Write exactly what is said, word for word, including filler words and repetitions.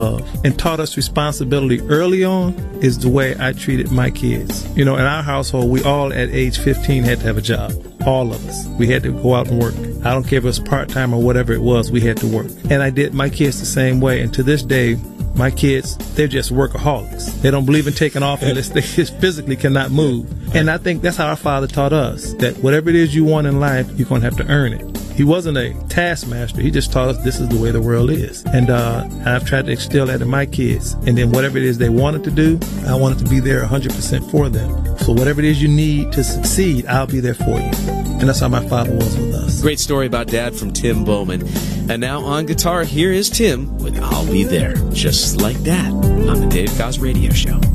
and taught us responsibility early on is the way I treated my kids. You know, in our household, we all at age fifteen had to have a job. All of us. We had to go out and work. I don't care if it was part-time or whatever it was, we had to work. And I did my kids the same way. And to this day, my kids, they're just workaholics. They don't believe in taking off unless they just physically cannot move. And I think that's how our father taught us, that whatever it is you want in life, you're going to have to earn it. He wasn't a taskmaster. He just taught us this is the way the world is. And uh, I've tried to instill that in my kids. And then whatever it is they wanted to do, I wanted to be there one hundred percent for them. So whatever it is you need to succeed, I'll be there for you. And that's how my father was with us. Great story about Dad from Tim Bowman. And now on guitar, here is Tim with I'll Be There, just like that, on the Dave Koz Radio Show.